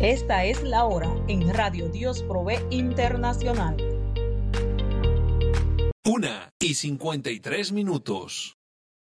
Esta es la hora en Radio Dios Provee Internacional. 1:53.